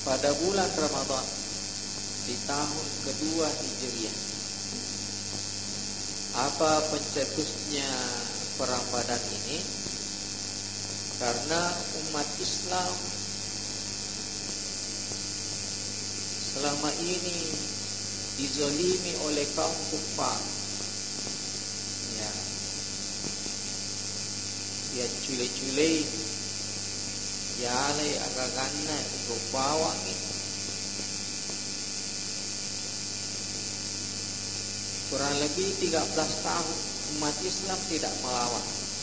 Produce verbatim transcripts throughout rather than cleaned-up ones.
pada bulan Ramadan di tahun kedua Hijriah. Apa pencetusnya perang Badar ini? Karena umat Islam selama ini dizalimi oleh kaum kufar. Ya, dia cule-cule, ya alai agak-agak itu bawang itu. Kurang lebih tiga belas tahun umat Islam tidak melawan.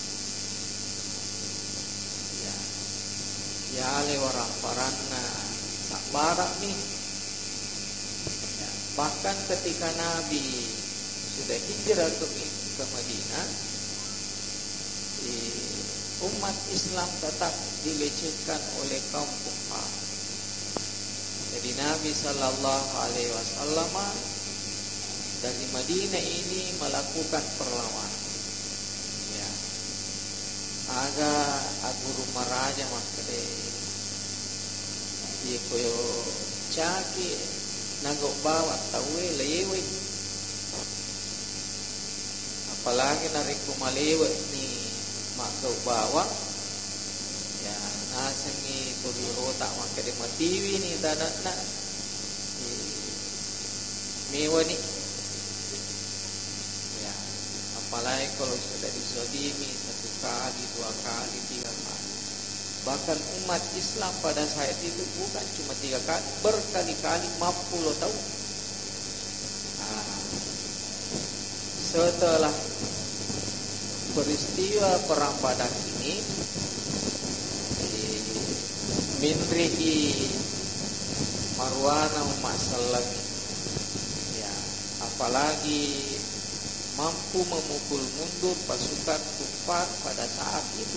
Ya, ya alai orang parana tak barak nih. Ya, bahkan ketika Nabi sudah hijrah ke, ke Madinah, umat Islam tetap dilecehkan oleh kaum kufar. Jadi Nabi Sallallahu Alaihi Wasallam dari Madinah ini melakukan perlawanan. Ya, agak aguru maraja makade, ye koyo caki nagok bawa tawe lewe. Apalagi nariku malewe ni makau bawa. Ya, nasangi tuli rota makade matiwi ni tanah na. Mewa ni. Apalagi kalau sudah dizalimi satu kali, dua kali, tiga kali. Bahkan umat Islam pada saat itu bukan cuma tiga kali, berkali-kali, lima puluh tahun. Nah, setelah peristiwa perang Badar ini, Minrihi Marwana Umat Salam, ya, apalagi mampu memukul mundur pasukan kufar pada saat itu.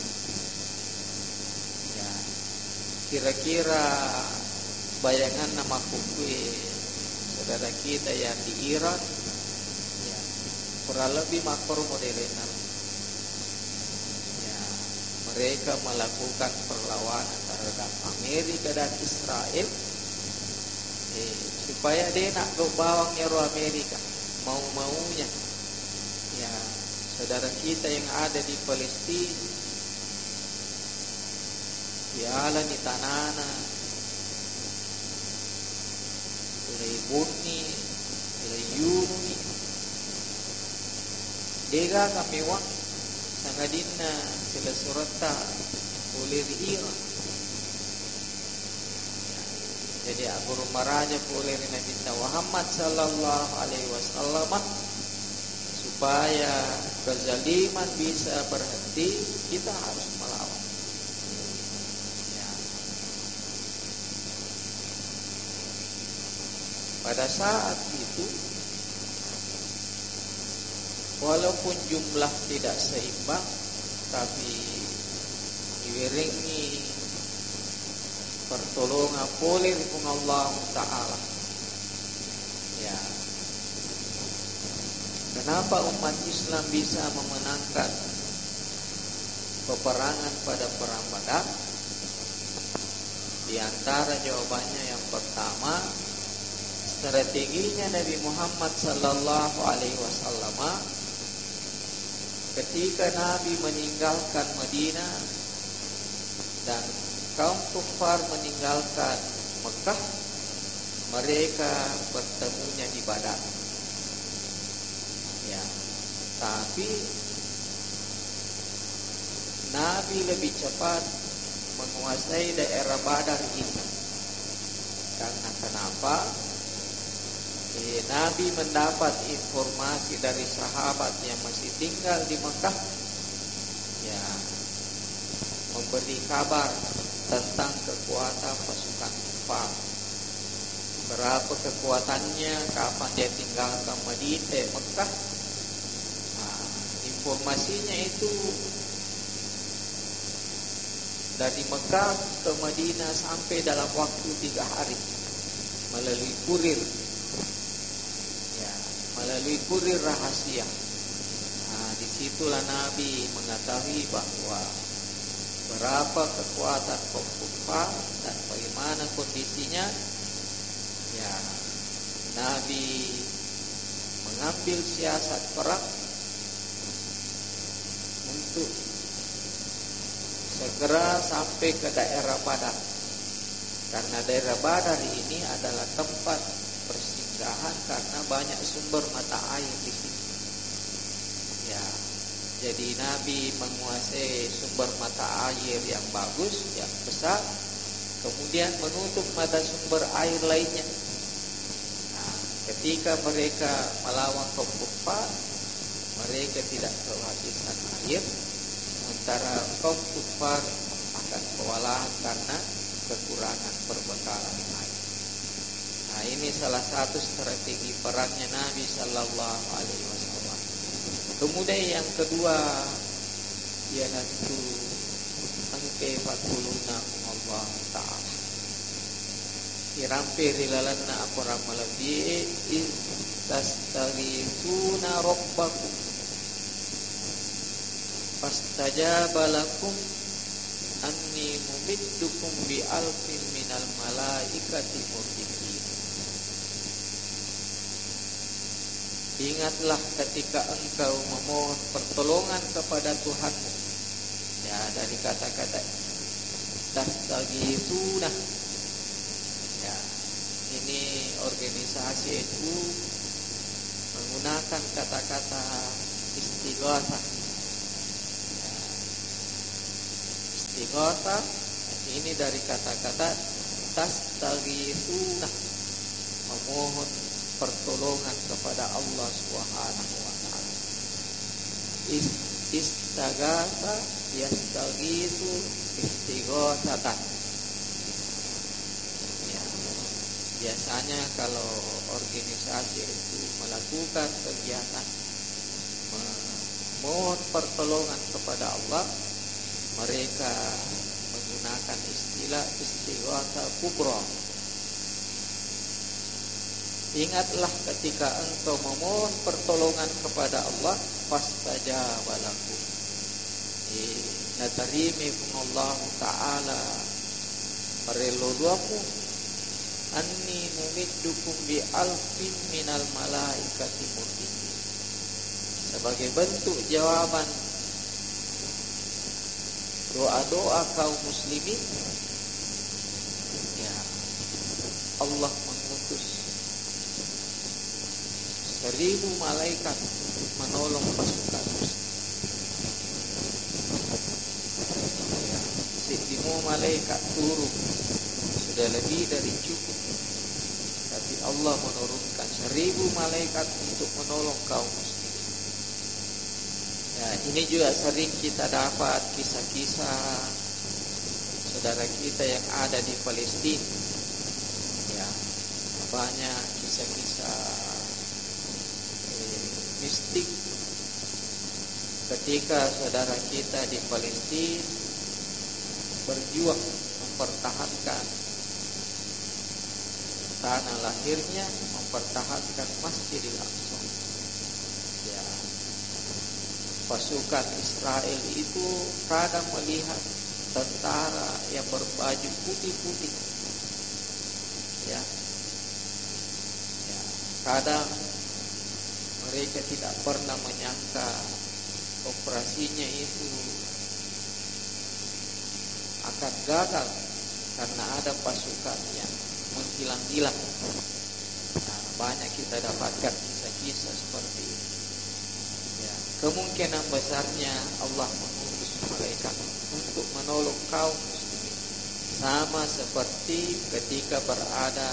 Ya, kira-kira bayangan nama kufir saudara kita yang di Iran, ya, kurang lebih makor modern. Ya, mereka melakukan perlawanan terhadap Amerika dan Israel, eh, supaya dia nak ke bawangnya roh Amerika mau-maunya. Ya, saudara kita yang ada di Palestina, dialah di tanana, oleh Buni, oleh Yuni, dega kami wang sangadina sila surata oleh Iran. Jadi aguru maraja oleh Nabi Muhammad sallallahu alaihi wasallam, supaya kezaliman bisa berhenti, kita harus melawan. Ya. Pada saat itu, walaupun jumlah tidak seimbang, tapi diiringi pertolongan oleh Allah Ta'ala. Ya. Kenapa umat Islam bisa memenangkan peperangan pada perang Badar? Di antara jawabannya yang pertama, strateginya Nabi Muhammad sallallahu alaihi wasallam ketika Nabi meninggalkan Madinah dan kaum kufar meninggalkan Mekah, mereka bertemunya di Badar. Ya, tapi Nabi lebih cepat menguasai daerah Badar ini. Karena kenapa? Eh, Nabi mendapat informasi dari sahabat yang masih tinggal di Mekah, ya, memberi kabar tentang kekuatan pasukan kufar. Berapa kekuatannya, kapan dia tinggalkan Madinah, Mekah. Nah, informasinya itu dari Mekah ke Madinah sampai dalam waktu tiga hari melalui kurir, ya, melalui kurir rahasia. Nah, disitulah Nabi mengetahui bahwa berapa kekuatan kaum kufar dan bagaimana kondisinya. Akhirnya ya Nabi mengambil siasat perang untuk segera sampai ke daerah Badar, karena daerah Badar ini adalah tempat persinggahan karena banyak sumber mata air di sini. Ya, jadi Nabi menguasai sumber mata air yang bagus, yang besar, kemudian menutup mata sumber air lainnya. Nah, ketika mereka melawan kaum kufar, mereka tidak kehabisan air, sementara kaum kufar akan kewalahan karena kekurangan perbekalan air. Nah, ini salah satu strategi perangnya Nabi Sallallahu Alaihi Wasallam. Kemudian yang kedua, yaitu angke fatuluna Allah Taala. Irampe rilalanna apora malabi tastaghithuna rabbakum fastajaba lakum anni mumiddukum bi alfin minal malaikati murdifin. Ingatlah ketika engkau memohon pertolongan kepada Tuhanmu. Ya, dari kata-kata tastaghithuna. Ya, ini organisasi itu menggunakan kata-kata istighatsah. Ya, istighatsah ini dari kata-kata tastaghithuna, memohon pertolongan kepada Allah Subhanahu wa taala. Istaghatha yastaghitsu istighatsatan. Ya. Biasanya kalau organisasi itu melakukan kegiatan memohon pertolongan kepada Allah, mereka menggunakan istilah istighatsa kubra. Ingatlah ketika engkau memohon pertolongan kepada Allah, fastajaba lakum. Natarimi Allah Ta'ala pareloluamu anni mumiddukum bi alfin minal malaikati murdifin. Sebagai bentuk jawaban doa-doa kaum muslimin, ya, Allah mengutus seribu malaikat menolong pasukan muslim. Ya, seribu malaikat turun sudah lebih dari cukup, tapi Allah menurunkan seribu malaikat untuk menolong kaum muslim. Ya, ini juga sering kita dapat kisah-kisah saudara kita yang ada di Palestina. Ya, banyak kisah-kisah mistik ketika saudara kita di Palestina berjuang mempertahankan tanah lahirnya, mempertahankan Masjidil Aqsa. Ya, pasukan Israel itu kadang melihat tentara yang berbaju putih-putih. Ya, ya, kadang mereka tidak pernah menyangka operasinya itu akan gagal karena ada pasukan yang menghilang-hilang. Nah, banyak kita dapatkan kisah-kisah seperti ini. Ya, kemungkinan besarnya Allah mengutus malaikat untuk menolong kaum muslimin, sama seperti ketika berada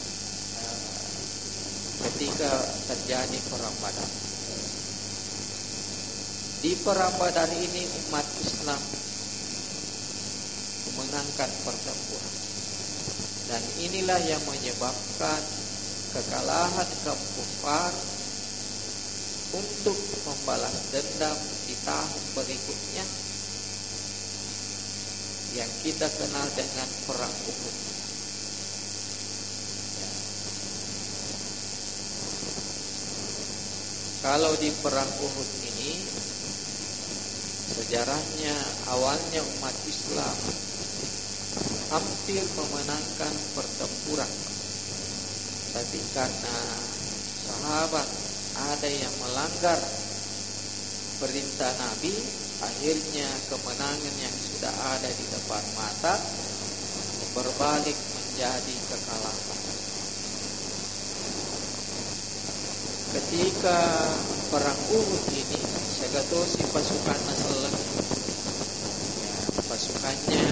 ketika terjadi perang Badar. Di perang Badar ini umat Islam memenangkan pertempuran, dan inilah yang menyebabkan kekalahan kaum kufar untuk membalas dendam di tahun berikutnya yang kita kenal dengan perang Uhud. Kalau di perang Uhud ini, sejarahnya awalnya umat Islam hampir memenangkan pertempuran Tapi karena sahabat ada yang melanggar perintah Nabi, akhirnya kemenangan yang sudah ada di depan mata berbalik menjadi kekalahan. Ketika perang Uhud ini, segatosi pasukan Nasrullah, ya, pasukannya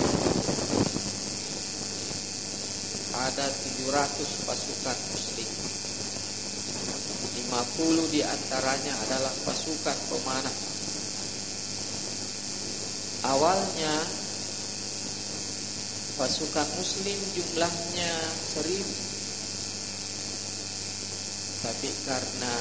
ada tujuh ratus pasukan muslim. lima puluh diantaranya adalah pasukan pemanah. Awalnya pasukan muslim jumlahnya seribu, tapi karena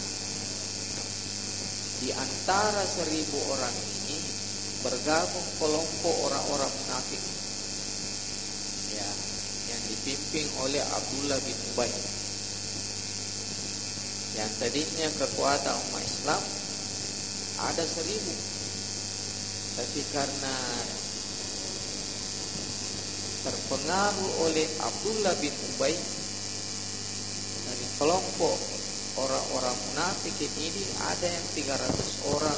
di antara seribu orang ini bergabung kelompok orang-orang munafik, ya, yang dipimpin oleh Abdullah bin Ubay. Yang tadinya kekuatan umat Islam ada seribu, tapi karena terpengaruh oleh Abdullah bin Ubay dari kelompok orang-orang munafik ini, ada yang tiga ratus orang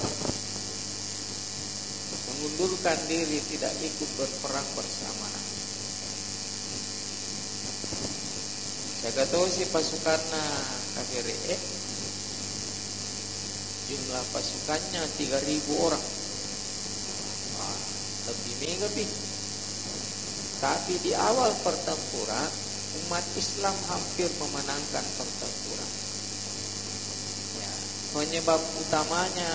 mengundurkan diri, tidak ikut berperang bersama. Sagatosi pasukan kafir eh jumlah pasukannya tiga ribu orang. Wah, lebih mega pi. Tapi di awal pertempuran umat Islam hampir memenangkan pertempuran. Ya, penyebab utamanya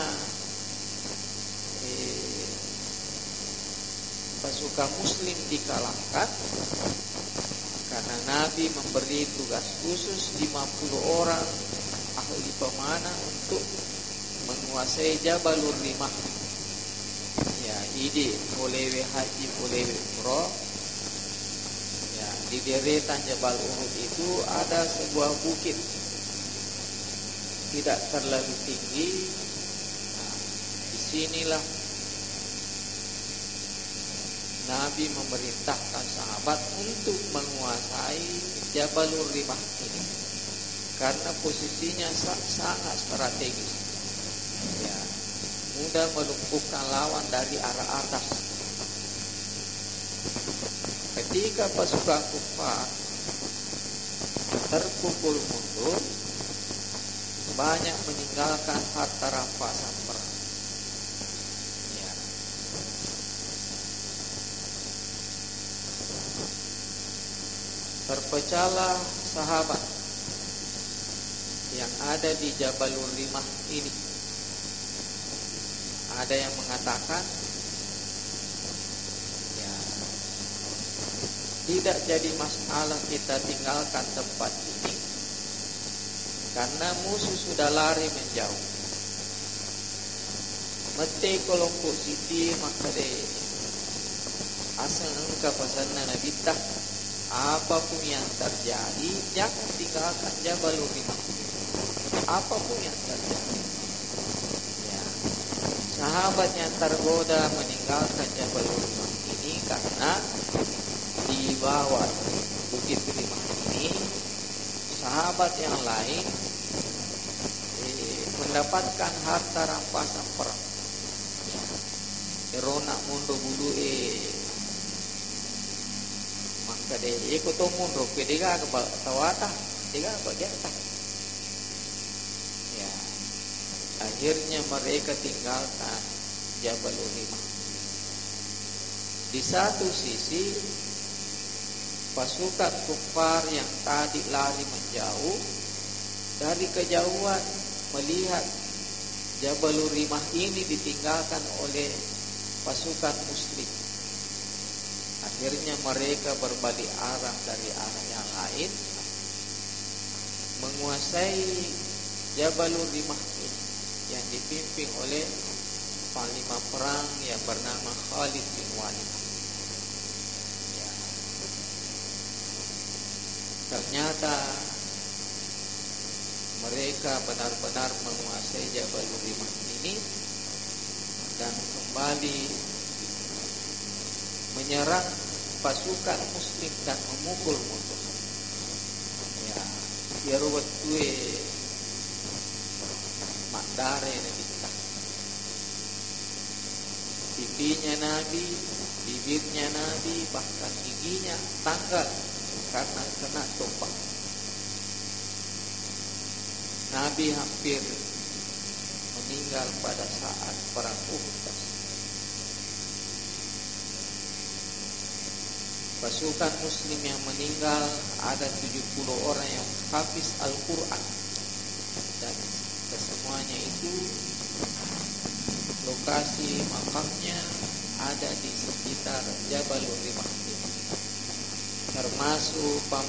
eh, pasukan muslim dikalahkan karena Nabi memberi tugas khusus lima puluh orang ahli pemanah untuk menguasai Jabalur Rimah. Ya, ide bolewe haji bolewe umroh. Ya, di deretan Jabal Uhud itu ada sebuah bukit tidak terlalu tinggi. Nah, disinilah Nabi memerintahkan sahabat untuk menguasai Jabalur Rimah ini karena posisinya sangat strategis. Ya, mudah melumpuhkan lawan dari arah atas. Ketika pasukan kufar terpukul mundur, banyak meninggalkan harta rampasan perang. Ya. Terpecahlah sahabat yang ada di Jabalur Rimah ini. Ada yang mengatakan, ya, tidak jadi masalah kita tinggalkan tempat ini karena musuh sudah lari menjauh. Mete kelompok siti maka de asal engkau pesanna Nabi tah, apapun yang terjadi jangan tinggalkan Jabalur Rimah. Apapun yang terjadi. Ya. Sahabat yang tergoda meninggalkan Jabalur Rimah ini karena di bawah bukit Rimah ini sahabat yang lain eh, mendapatkan harta rampasan perang. Erona mundo bulu eh maka deh ikut mundo pedega ke tawata tiga bagian tak. Ya, akhirnya mereka tinggalkan Jabalur Rimah. Di satu sisi pasukan kufar yang tadi lari menjauh dari kejauhan melihat Jabalur Rimah ini ditinggalkan oleh pasukan muslim. Akhirnya mereka berbalik arah dari arah yang lain, menguasai Jabalur Rimah ini yang dipimpin oleh panglima perang yang bernama Khalid bin Walid. Ya. Ternyata mereka benar-benar menguasai Jabalur Rimah ini dan kembali menyerang pasukan muslim dan memukul mundur. Ya. ya ruwet tue makdare Nabi kita. Pipinya Nabi, bibirnya Nabi, bahkan giginya tanggal karena kena tombak. Nabi hampir meninggal pada saat perang Uhud. Pasukan muslim yang meninggal ada tujuh puluh orang yang hafiz Al-Quran, dan kesemuanya itu lokasi makamnya ada di sekitar Jabalur Rimah, termasuk paman